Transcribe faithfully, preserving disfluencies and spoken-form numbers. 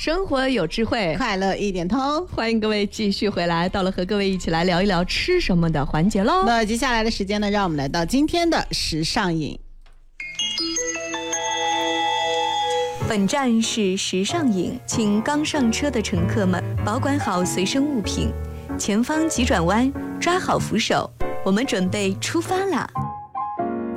生活有智慧， 快乐一点通。 欢迎各位继续回来，到了和各位一起来聊一聊吃什么的环节喽。 那接下来的时间呢，让我们来到今天的时尚饮。 本站是时尚饮，请刚上车的乘客们保管好随身物品，前方急转弯，抓好扶手，我们准备出发啦。